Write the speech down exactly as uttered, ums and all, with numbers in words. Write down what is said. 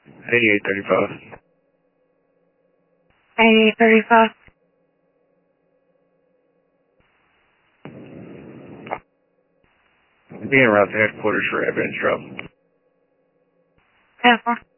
eighty-eight thirty-five. eighty-eight thirty-five. Being around the headquarters for evidence drop. ten four.